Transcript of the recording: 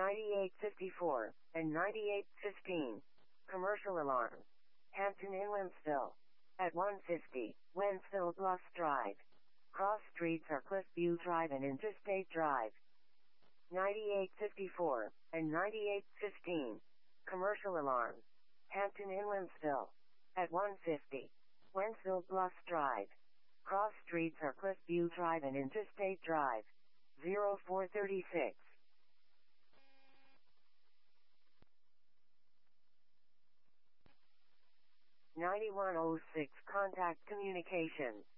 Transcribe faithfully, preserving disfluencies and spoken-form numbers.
ninety-eight fifty-four and ninety-eight fifteen. Commercial alarm. Hampton Inn Wentzville. At one fifty, Wentzville Bluffs Drive. Cross streets are Cliffview Drive and Interstate Drive. ninety-eight fifty-four and ninety-eight fifteen. Commercial alarm. Hampton Inn Wentzville. At one fifty, Wentzville Bluffs Drive. Cross streets are Cliffview Drive and Interstate Drive. zero four thirty-six. ninety-one oh six Contact Communications.